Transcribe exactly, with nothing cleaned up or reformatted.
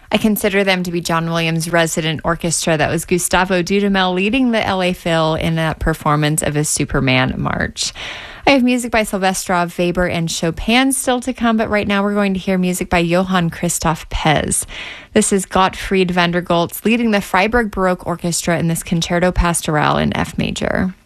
I consider them to be John Williams' resident orchestra. That was Gustavo Dudamel leading the L A Phil in that performance of his Superman March. I have music by Silvestrov, Weber, and Chopin still to come, but right now we're going to hear music by Johann Christoph Pez. This is Gottfried van der Goltz leading the Freiburg Baroque Orchestra in this Concerto Pastoral in F major.